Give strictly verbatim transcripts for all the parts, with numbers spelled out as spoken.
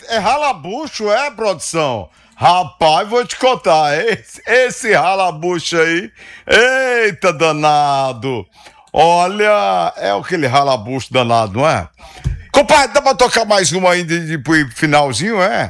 é ralabucho, é, produção? Rapaz, vou te contar, esse, esse ralabucho aí, eita danado, olha, é aquele ralabucho danado, não é? Compadre, dá pra tocar mais uma aí de, de, de finalzinho, é?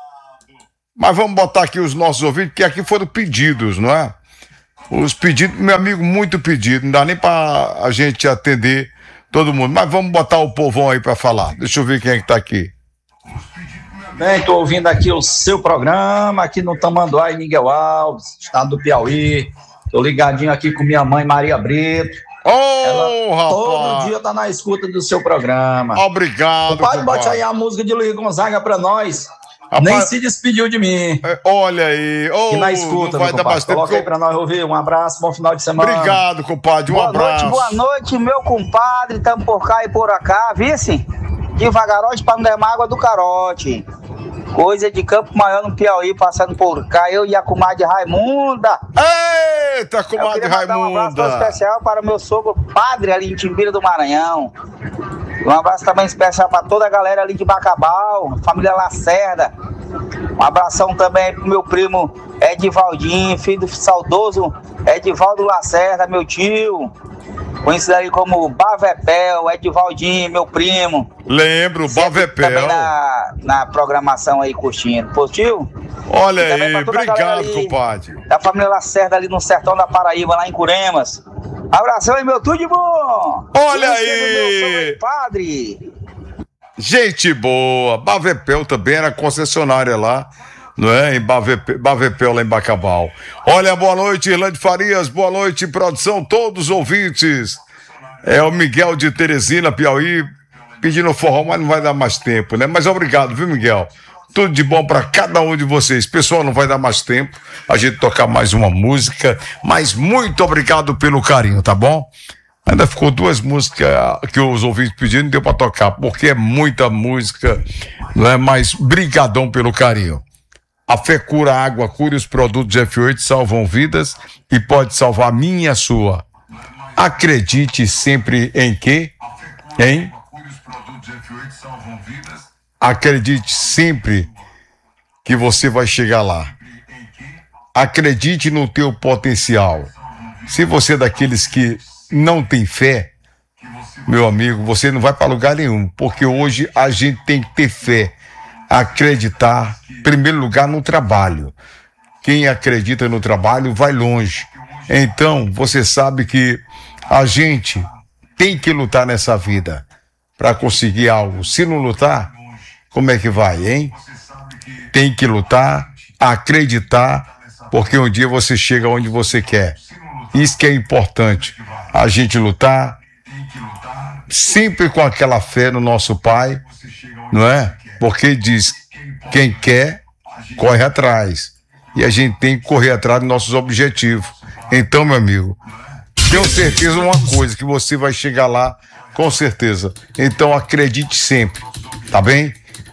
Mas vamos botar aqui os nossos ouvintes, que aqui foram pedidos, não é? Os pedidos, meu amigo, muito pedido, não dá nem pra a gente atender todo mundo, mas vamos botar o povão aí pra falar. Deixa eu ver quem é que tá aqui. Bem, tô ouvindo aqui o seu programa, aqui no Tamanduá, em Miguel Alves, estado do Piauí. Tô ligadinho aqui com minha mãe, Maria Brito. Ô, oh, rapaz! Todo dia tá na escuta do seu programa. Obrigado, compadre. Bote aí a música de Luiz Gonzaga pra nós. Rapaz, nem se despediu de mim. Olha aí. Oh, que na escuta, vai dar bastante. Coloca aí pra nós ouvir. Um abraço, bom final de semana. Obrigado, compadre. Um boa abraço. Noite, boa noite, meu compadre. Tamo por cá e por cá, vice? Devagarote pra não der água do carote. Coisa de Campo Maior no Piauí, passando por cá. Eu e a comadre Raimunda. Eita, comadre Raimunda. Um abraço especial para meu sogro padre ali em Timbira do Maranhão. Um abraço também especial para toda a galera ali de Bacabal, família Lacerda. Um abração também pro meu primo Edivaldinho, filho do saudoso Edivaldo Lacerda, meu tio. Conhecido aí como Bavepel, Edivaldinho, meu primo. Lembro, Bavepel. Também na, na programação aí curtindo. Positivo? Olha aí, obrigado, compadre. Da família Lacerda ali no sertão da Paraíba, lá em Curemas. Abração aí, meu, tudo de bom! Olha aí! Meu padre! Gente boa! Bavepel também era concessionária lá, não é? Em Bavepel, Bavepel lá em Bacabal. Olha, boa noite, Irlande Farias, boa noite, produção, todos os ouvintes. É o Miguel de Teresina, Piauí, pedindo forró, mas não vai dar mais tempo, né? Mas obrigado, viu, Miguel? Tudo de bom para cada um de vocês. Pessoal, não vai dar mais tempo a gente tocar mais uma música, mas muito obrigado pelo carinho, tá bom? Ainda ficou duas músicas que os ouvintes pediram, não deu para tocar, porque é muita música, não é? Mas brigadão pelo carinho. A fé cura a água, cura e os produtos F oito salvam vidas e pode salvar a minha e a sua. Acredite sempre em quê? Em? Acredite sempre que você vai chegar lá. Acredite no teu potencial. Se você é daqueles que não tem fé, meu amigo, você não vai para lugar nenhum, porque hoje a gente tem que ter fé, acreditar, em primeiro lugar, no trabalho. Quem acredita no trabalho vai longe. Então, você sabe que a gente tem que lutar nessa vida para conseguir algo. Se não lutar, como é que vai, hein? Tem que lutar, acreditar, porque um dia você chega onde você quer. Isso que é importante, a gente lutar, sempre com aquela fé no nosso Pai, não é? Porque diz, quem quer, corre atrás. E a gente tem que correr atrás dos nossos objetivos. Então, meu amigo, tenho certeza uma coisa, que você vai chegar lá, com certeza. Então, acredite sempre, tá bem?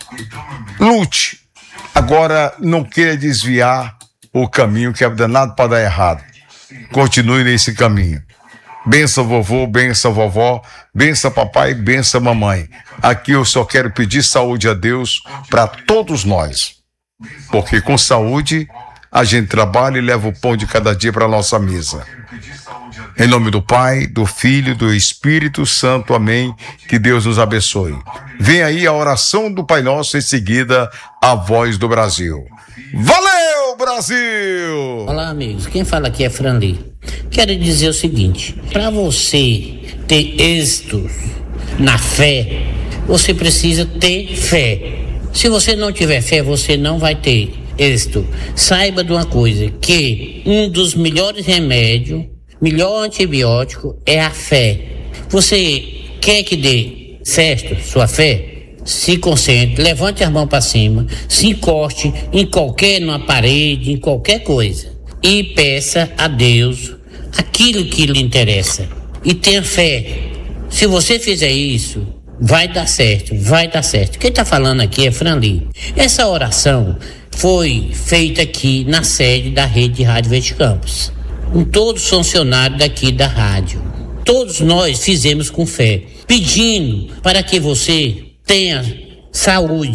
Lute. Agora, não queira desviar o caminho, que é danado para dar errado. Continue nesse caminho. Benção vovô, benção vovó, benção papai, benção mamãe. Aqui eu só quero pedir saúde a Deus para todos nós. Porque com saúde a gente trabalha e leva o pão de cada dia para nossa mesa. Em nome do Pai, do Filho e do Espírito Santo, amém. Que Deus nos abençoe. Vem aí a oração do Pai Nosso, em seguida a voz do Brasil. Valeu, Brasil! Olá, amigos. Quem fala aqui é Franli. Quero dizer o seguinte: para você ter êxito na fé, você precisa ter fé. Se você não tiver fé, você não vai ter êxito. Saiba de uma coisa, que um dos melhores remédios, melhor antibiótico é a fé. Você quer que dê certo sua fé? Se concentre, levante as mãos para cima, se encoste em qualquer, numa parede, em qualquer coisa, e peça a Deus aquilo que lhe interessa. E tenha fé. Se você fizer isso, vai dar certo, vai dar certo. Quem está falando aqui é Franli. Essa oração foi feita aqui na sede da Rede de Rádio Verde Campos, com todos os funcionários daqui da rádio. Todos nós fizemos com fé, pedindo para que você tenha saúde,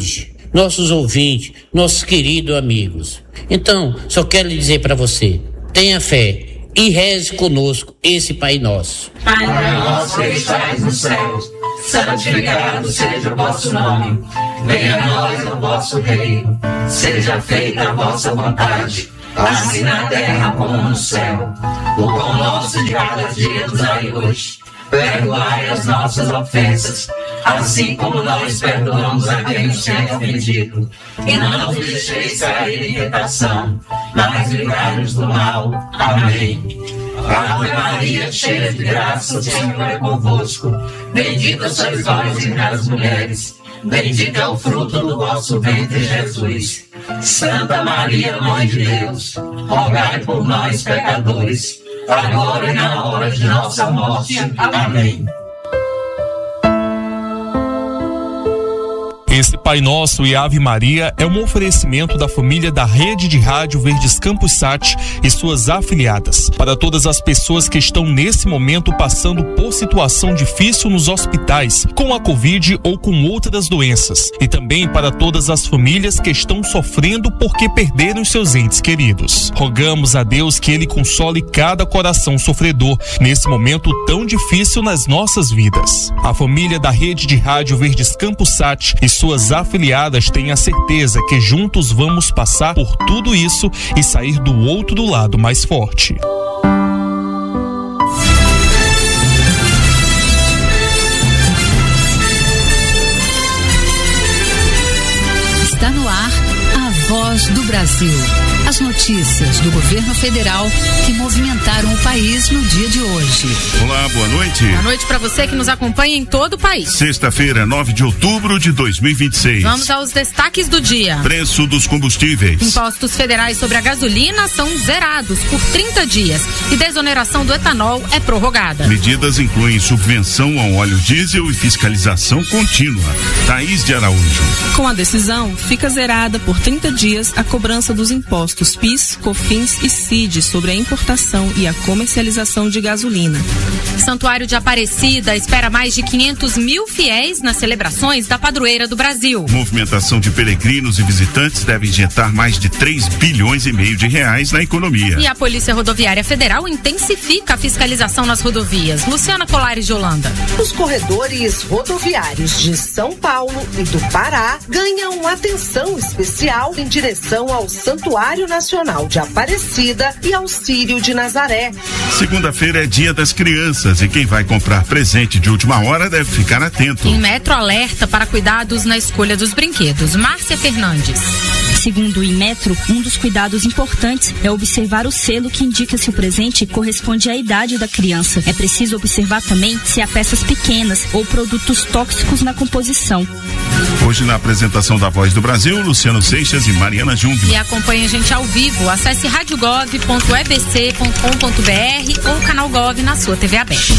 nossos ouvintes, nossos queridos amigos. Então, só quero dizer para você, tenha fé e reze conosco esse Pai Nosso. Pai nosso que estais nos céus, santificado seja o vosso nome. Venha a nós o vosso reino, seja feita a vossa vontade, assim na terra como no céu. O pão nosso de cada dia nos dai hoje. Perdoai as nossas ofensas, assim como nós perdoamos a quem nos tem ofendido. E não nos deixeis cair em tentação, mas livrai-nos do mal. Amém. Ave Maria, cheia de graça, o Senhor é convosco. Bendita sois vós entre as mulheres, bendito é o fruto do vosso ventre, Jesus. Santa Maria, Mãe de Deus, rogai por nós, pecadores, agora e na hora de nossa morte. Amém. Esse Pai Nosso e Ave Maria é um oferecimento da família da Rede de Rádio Verdes Campos Sat e suas afiliadas. Para todas as pessoas que estão nesse momento passando por situação difícil nos hospitais, com a Covid ou com outras doenças. E também para todas as famílias que estão sofrendo porque perderam seus entes queridos. Rogamos a Deus que Ele console cada coração sofredor nesse momento tão difícil nas nossas vidas. A família da Rede de Rádio Verdes Campos Sat e suas Suas afiliadas têm a certeza que juntos vamos passar por tudo isso e sair do outro lado mais forte. Está no ar a Voz do Brasil. As notícias do governo federal que movimentaram o país no dia de hoje. Olá, boa noite. Boa noite para você que nos acompanha em todo o país. Sexta-feira, nove de outubro de dois mil e vinte e seis. Vamos aos destaques do dia. Preço dos combustíveis. Impostos federais sobre a gasolina são zerados por trinta dias e desoneração do etanol é prorrogada. Medidas incluem subvenção ao óleo diesel e fiscalização contínua. Thaís de Araújo. Com a decisão, fica zerada por trinta dias a cobrança dos impostos PIS, COFINS e C I D sobre a importação e a comercialização de gasolina. Santuário de Aparecida espera mais de quinhentos mil fiéis nas celebrações da Padroeira do Brasil. Movimentação de peregrinos e visitantes deve injetar mais de três bilhões e meio de reais na economia. E a Polícia Rodoviária Federal intensifica a fiscalização nas rodovias. Luciana Colares de Holanda. Os corredores rodoviários de São Paulo e do Pará ganham atenção especial em direção ao Santuário Nacional de Aparecida e ao Círio de Nazaré. Segunda-feira é dia das crianças e quem vai comprar presente de última hora deve ficar atento. Em Metro alerta para cuidados na escolha dos brinquedos. Márcia Fernandes. Segundo o Inmetro, um dos cuidados importantes é observar o selo que indica se o presente corresponde à idade da criança. É preciso observar também se há peças pequenas ou produtos tóxicos na composição. Hoje na apresentação da Voz do Brasil, Luciano Seixas e Mariana Jung. E acompanhe a gente ao vivo. Acesse radiogov ponto e b c ponto com ponto b r ou o canal Gov na sua T V aberta.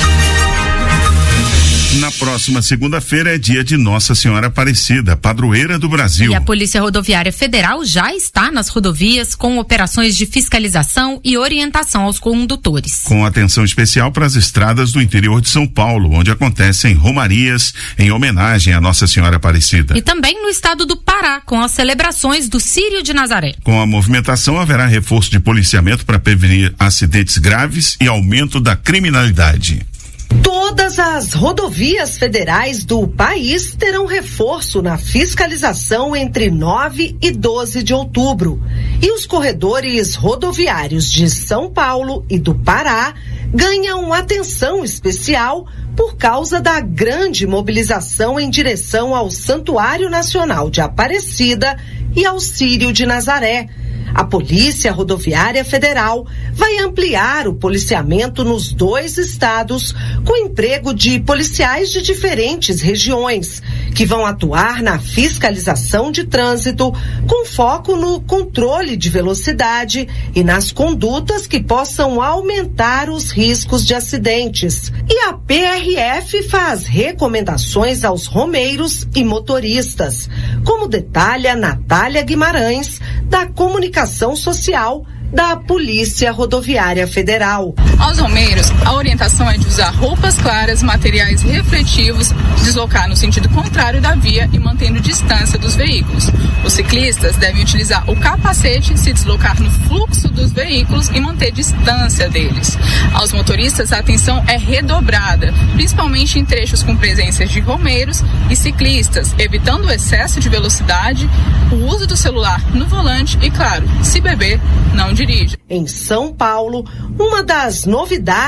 Na próxima segunda-feira é dia de Nossa Senhora Aparecida, padroeira do Brasil. E a Polícia Rodoviária Federal já está nas rodovias com operações de fiscalização e orientação aos condutores. Com atenção especial para as estradas do interior de São Paulo, onde acontecem romarias em homenagem a Nossa Senhora Aparecida. E também no estado do Pará, com as celebrações do Círio de Nazaré. Com a movimentação haverá reforço de policiamento para prevenir acidentes graves e aumento da criminalidade. Todas as rodovias federais do país terão reforço na fiscalização entre nove e doze de outubro. E os corredores rodoviários de São Paulo e do Pará ganham atenção especial por causa da grande mobilização em direção ao Santuário Nacional de Aparecida e ao Círio de Nazaré. A Polícia Rodoviária Federal vai ampliar o policiamento nos dois estados com emprego de policiais de diferentes regiões, que vão atuar na fiscalização de trânsito com foco no controle de velocidade e nas condutas que possam aumentar os riscos de acidentes. E a P R F faz recomendações aos romeiros e motoristas, como detalha Natália Guimarães, da Comunicação Social da Polícia Rodoviária Federal. Aos romeiros, a orientação é de usar roupas claras, materiais refletivos, deslocar no sentido contrário da via e mantendo distância dos veículos. Os ciclistas devem utilizar o capacete, se deslocar no fluxo dos veículos e manter distância deles. Aos motoristas, a atenção é redobrada, principalmente em trechos com presença de romeiros e ciclistas, evitando o excesso de velocidade, o uso do celular no volante e, claro, se beber, não dirija. Em São Paulo, uma das novidades